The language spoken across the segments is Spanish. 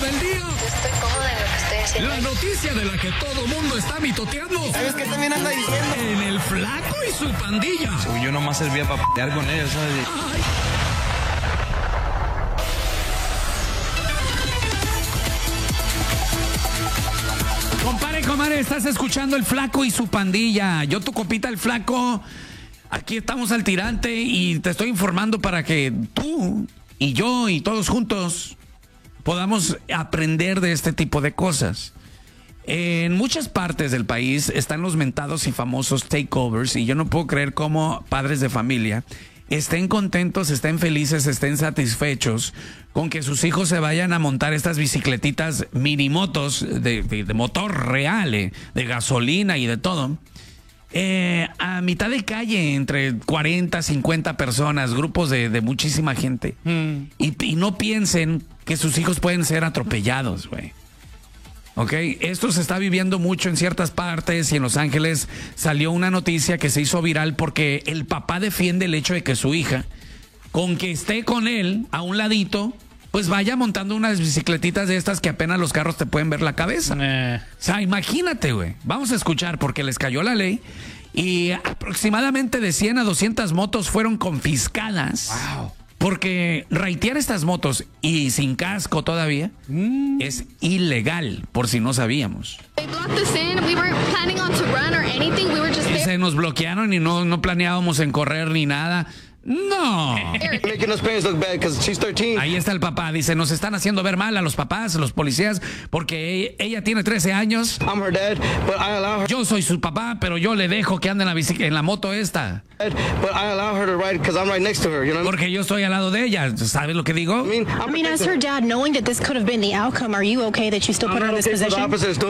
del día. Yo estoy cómoda en lo que estoy haciendo. La noticia de la que todo mundo está mitoteando. ¿Sabes qué también anda diciendo? En el Flaco y su pandilla. Yo nomás servía para pelear con ellos, ¿sabes? Ay. Compadre, estás escuchando el Flaco y su pandilla. Yo, tu copita, el Flaco. Aquí estamos al tirante y te estoy informando para que tú y yo y todos juntos podamos aprender de este tipo de cosas. En muchas partes del país están los mentados y famosos takeovers y yo no puedo creer cómo padres de familia estén contentos, estén felices, estén satisfechos con que sus hijos se vayan a montar estas bicicletitas minimotos de motor real, de gasolina y de todo. A mitad de calle, entre 40, 50 personas, grupos de muchísima gente. Y no piensen que sus hijos pueden ser atropellados, güey. Ok, esto se está viviendo mucho en ciertas partes y en Los Ángeles salió una noticia que se hizo viral porque el papá defiende el hecho de que su hija, con que esté con él a un ladito, pues vaya montando unas bicicletitas de estas que apenas los carros te pueden ver la cabeza. O sea, imagínate, güey. Vamos a escuchar porque les cayó la ley y aproximadamente de 100 a 200 motos fueron confiscadas. Wow. Porque raitear estas motos y sin casco todavía es ilegal, por si no sabíamos. Se nos bloquearon y no planeábamos en correr ni nada. No. Ahí está el papá. Dice, nos están haciendo ver mal a los papás, a los policías, porque ella tiene 13 años. Yo soy su papá, pero yo le dejo que ande en la moto esta. Porque yo estoy al lado de ella. ¿Sabes lo que digo? I mean, as her dad, knowing that this could have been the outcome, are you okay that you still put her in this position?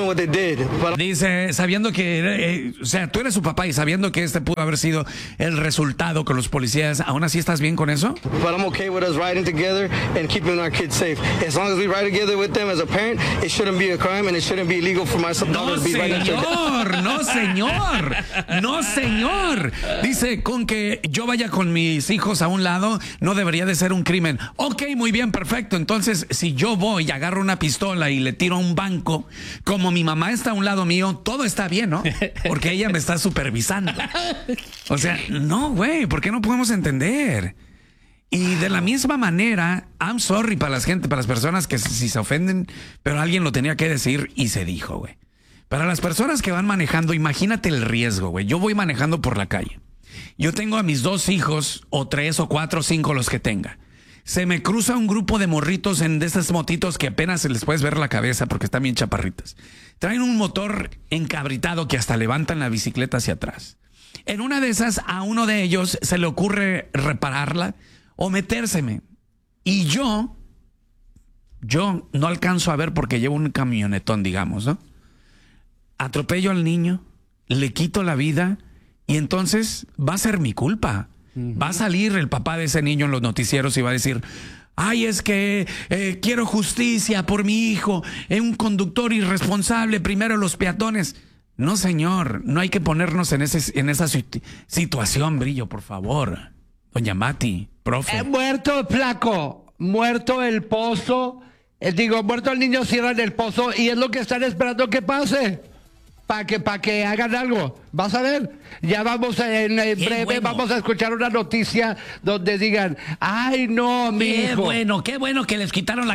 Dice, sabiendo que, o sea, tú eres su papá y sabiendo que este pudo haber sido el resultado con los policías, ¿aún así estás bien con eso? But I'm okay with us riding together and keeping our kids safe. As long as we ride together with them as a parent, it shouldn't be a crime and it shouldn't be illegal for my son to be riding together. No, señor. No, señor. Dice, con que yo vaya con mis hijos a un lado, no debería de ser un crimen. Ok, muy bien, perfecto. Entonces, si yo voy y agarro una pistola y le tiro a un banco, como mi mamá está a un lado mío, todo está bien, ¿no? Porque ella me está supervisando. O sea, no, güey, ¿por qué no podemos entender? Y de la misma manera, I'm sorry para las personas que si se ofenden, pero alguien lo tenía que decir y se dijo, güey. Para las personas que van manejando, imagínate el riesgo, güey. Yo voy manejando por la calle. Yo tengo a mis 2 hijos, o 3, o 4, o 5, los que tenga. Se me cruza un grupo de morritos de estas motitos que apenas se les puedes ver la cabeza porque están bien chaparritas. Traen un motor encabritado que hasta levantan la bicicleta hacia atrás. En una de esas, a uno de ellos se le ocurre repararla o metérseme. Y yo no alcanzo a ver porque llevo un camionetón, digamos, ¿no? Atropello al niño, le quito la vida y entonces va a ser mi culpa. Va a salir el papá de ese niño en los noticieros y va a decir, ay, es que quiero justicia por mi hijo, es un conductor irresponsable, primero los peatones. No, señor, no hay que ponernos en esa situación, Brillo, por favor. Doña Mati, profe. Muerto el Flaco, muerto el pozo, muerto el niño, cierran el pozo y es lo que están esperando que pase. Para que hagan algo. Vas a ver. Ya vamos en breve, vamos a escuchar una noticia donde digan, ay no, mi hijo. Qué bueno que les quitaron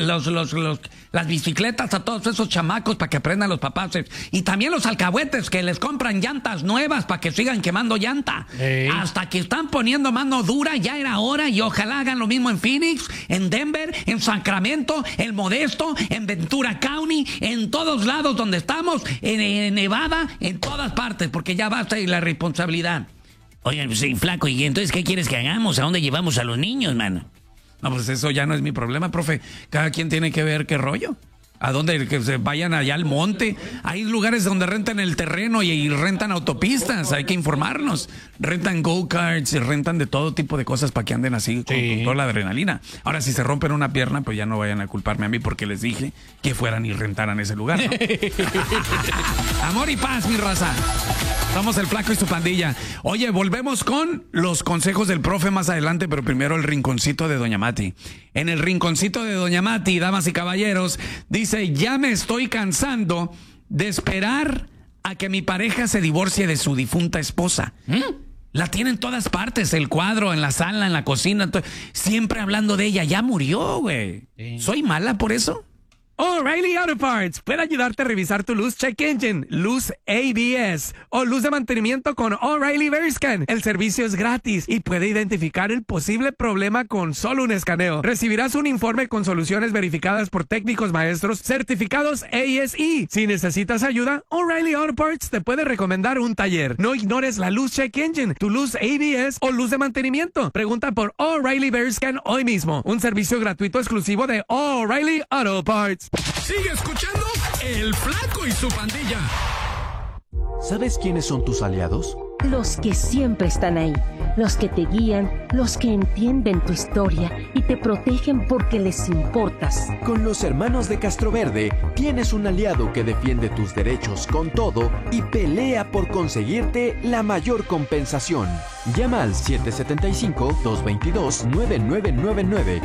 las bicicletas a todos esos chamacos para que aprendan los papás. Y también los alcahuetes que les compran llantas nuevas para que sigan quemando llanta. Hasta que están poniendo mano dura, ya era hora, y ojalá hagan lo mismo en Phoenix, en Denver, en Sacramento, en Modesto, en Ventura County, en todos lados donde estamos, en Nevada, en todas partes, porque ya basta y la responsabilidad. Oigan, sí, Flaco, ¿y entonces qué quieres que hagamos? ¿A dónde llevamos a los niños, mano? No, pues eso ya no es mi problema, profe. Cada quien tiene que ver qué rollo. ¿A dónde? Que se vayan allá al monte. Hay lugares donde rentan el terreno y rentan autopistas. Hay que informarnos. Rentan go-karts y rentan de todo tipo de cosas para que anden así con toda la adrenalina. Ahora, si se rompen una pierna, pues ya no vayan a culparme a mí porque les dije que fueran y rentaran ese lugar, ¿no? Amor y paz, mi raza. Somos el Flaco y su pandilla. Oye, volvemos con los consejos del profe más adelante, pero primero el rinconcito de Doña Mati. En el rinconcito de Doña Mati, damas y caballeros, dice: ya me estoy cansando de esperar a que mi pareja se divorcie de su difunta esposa. La tiene en todas partes, el cuadro, en la sala, en la cocina, siempre hablando de ella. Ya murió, güey. ¿Soy mala por eso? O'Reilly Auto Parts puede ayudarte a revisar tu luz check engine, luz ABS o luz de mantenimiento con O'Reilly Veriscan. El servicio es gratis y puede identificar el posible problema con solo un escaneo. Recibirás un informe con soluciones verificadas por técnicos maestros certificados ASE. Si necesitas ayuda, O'Reilly Auto Parts te puede recomendar un taller. No ignores la luz check engine, tu luz ABS o luz de mantenimiento. Pregunta por O'Reilly Veriscan hoy mismo. Un servicio gratuito exclusivo de O'Reilly Auto Parts. Sigue escuchando el Flaco y su pandilla. ¿Sabes quiénes son tus aliados? Los que siempre están ahí, los que te guían, los que entienden tu historia y te protegen porque les importas. Con los hermanos de Castroverde tienes un aliado que defiende tus derechos con todo y pelea por conseguirte la mayor compensación. Llama al 775-222-9999,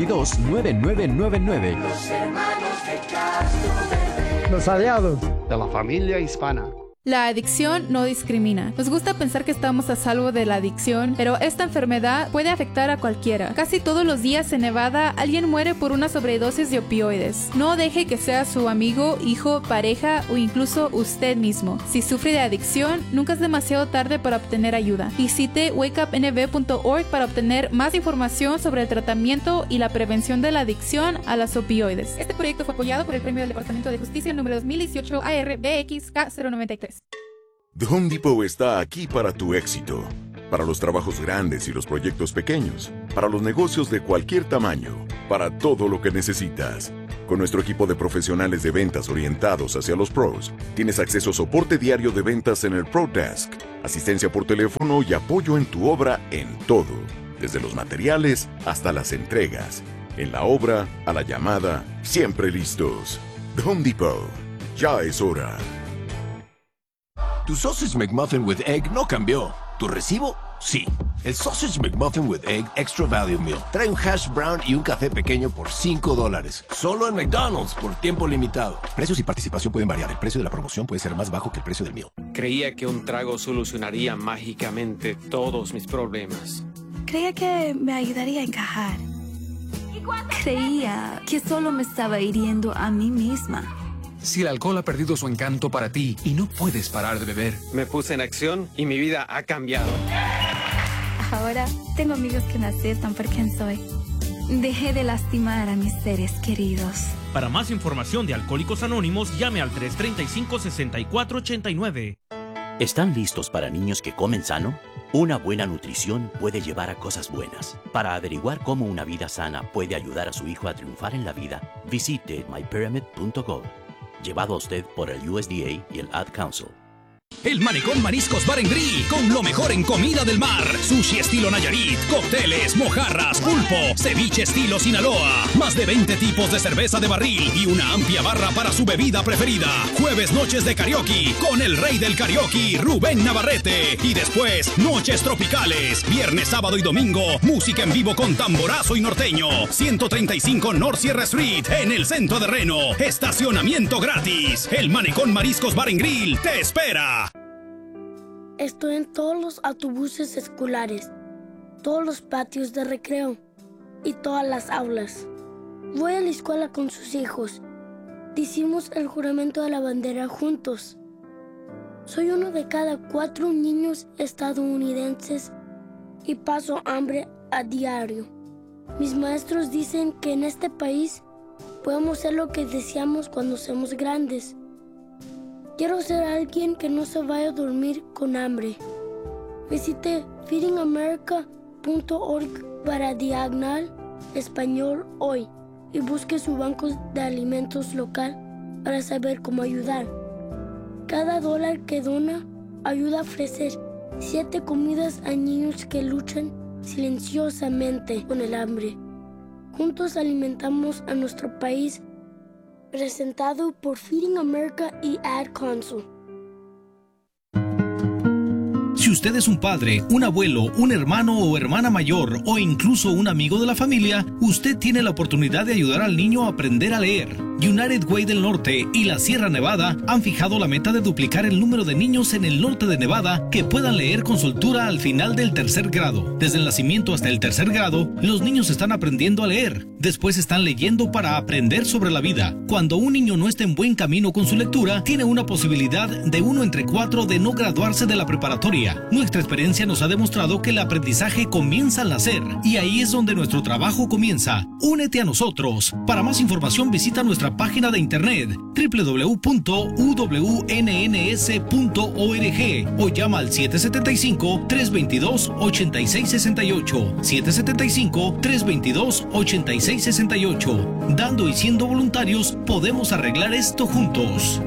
222-9999. Los hermanos de Castroverde. Los aliados de la familia hispana. La adicción no discrimina. Nos gusta pensar que estamos a salvo de la adicción, pero esta enfermedad puede afectar a cualquiera. Casi todos los días en Nevada alguien muere por una sobredosis de opioides. No deje que sea su amigo, hijo, pareja o incluso usted mismo. Si sufre de adicción, nunca es demasiado tarde para obtener ayuda. Visite wakeupnv.org para obtener más información sobre el tratamiento y la prevención de la adicción a las opioides. Este proyecto fue apoyado por el Premio del Departamento de Justicia número 2018 ARBXK093. The Home Depot está aquí para tu éxito, para los trabajos grandes y los proyectos pequeños, para los negocios de cualquier tamaño, para todo lo que necesitas. Con nuestro equipo de profesionales de ventas orientados hacia los pros, tienes acceso a soporte diario de ventas en el Pro Desk, asistencia por teléfono y apoyo en tu obra en todo, desde los materiales hasta las entregas. En la obra, a la llamada, siempre listos. The Home Depot. Ya es hora. Tu Sausage McMuffin with Egg no cambió. ¿Tu recibo? Sí. El Sausage McMuffin with Egg Extra Value Meal trae un hash brown y un café pequeño por $5. Solo en McDonald's por tiempo limitado. Precios y participación pueden variar. El precio de la promoción puede ser más bajo que el precio del meal. Creía que un trago solucionaría mágicamente todos mis problemas. Creía que me ayudaría a encajar. Creía que solo me estaba hiriendo a mí misma. Si el alcohol ha perdido su encanto para ti y no puedes parar de beber. Me puse en acción y mi vida ha cambiado. Ahora tengo amigos que me aceptan por quien soy. Dejé de lastimar a mis seres queridos. Para más información de Alcohólicos Anónimos, llame al 335-6489. ¿Están listos para niños que comen sano? Una buena nutrición puede llevar a cosas buenas. Para averiguar cómo una vida sana puede ayudar a su hijo a triunfar en la vida, visite mypyramid.gov. Llevado a usted por el USDA y el Ad Council. El Malecón Mariscos Bar and Grill, con lo mejor en comida del mar. Sushi estilo Nayarit, cócteles, mojarras, pulpo, ceviche estilo Sinaloa. Más de 20 tipos de cerveza de barril y una amplia barra para su bebida preferida. Jueves noches de karaoke con el rey del karaoke, Rubén Navarrete. Y después, noches tropicales. Viernes, sábado y domingo, música en vivo con tamborazo y norteño. 135 North Sierra Street, en el centro de Reno. Estacionamiento gratis. El Malecón Mariscos Bar and Grill te espera. Estoy en todos los autobuses escolares, todos los patios de recreo y todas las aulas. Voy a la escuela con sus hijos. Hicimos el juramento de la bandera juntos. Soy uno de cada 4 niños estadounidenses y paso hambre a diario. Mis maestros dicen que en este país podemos ser lo que deseamos cuando seamos grandes. Quiero ser alguien que no se vaya a dormir con hambre. Visite feedingamerica.org /español hoy y busque su banco de alimentos local para saber cómo ayudar. Cada dólar que dona ayuda a ofrecer 7 comidas a niños que luchan silenciosamente con el hambre. Juntos alimentamos a nuestro país. Presentado por Feeding America y Ad Council. Si usted es un padre, un abuelo, un hermano o hermana mayor o incluso un amigo de la familia, usted tiene la oportunidad de ayudar al niño a aprender a leer. United Way del Norte y la Sierra Nevada han fijado la meta de duplicar el número de niños en el norte de Nevada que puedan leer con soltura al final del 3er grado. Desde el nacimiento hasta el 3er grado, los niños están aprendiendo a leer. Después están leyendo para aprender sobre la vida. Cuando un niño no está en buen camino con su lectura, tiene una posibilidad de 1 entre 4 de no graduarse de la preparatoria. Nuestra experiencia nos ha demostrado que el aprendizaje comienza al nacer y ahí es donde nuestro trabajo comienza. Únete a nosotros. Para más información visita nuestra página de internet www.uwnns.org o llama al 775-322-8668. 775-322-8668. Dando y siendo voluntarios, podemos arreglar esto juntos.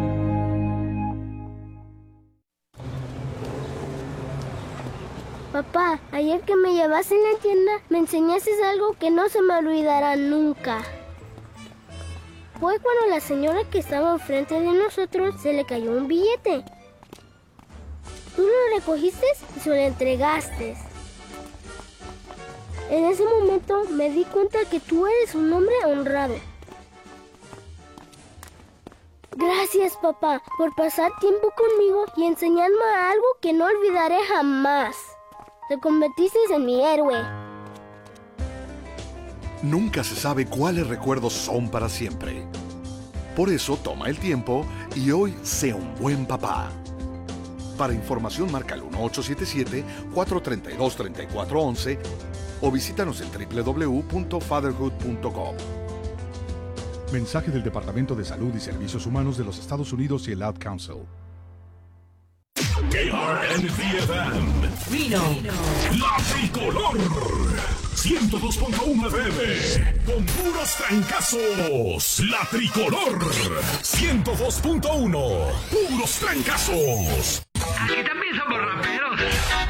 Papá, ayer que me llevaste en la tienda, me enseñaste algo que no se me olvidará nunca. Fue cuando la señora que estaba enfrente de nosotros se le cayó un billete. Tú lo recogiste y se lo entregaste. En ese momento me di cuenta que tú eres un hombre honrado. Gracias, papá, por pasar tiempo conmigo y enseñarme algo que no olvidaré jamás. Te convertiste en mi héroe. Nunca se sabe cuáles recuerdos son para siempre. Por eso toma el tiempo y hoy sé un buen papá. Para información marca el 1877-432-3411 o visítanos en www.fatherhood.com. Mensaje del Departamento de Salud y Servicios Humanos de los Estados Unidos y el Ad Council. KRNC-FM Reno. La Tricolor 102.1 FM con puros trancazos. La Tricolor 102.1 puros trancazos. Aquí también somos raperos.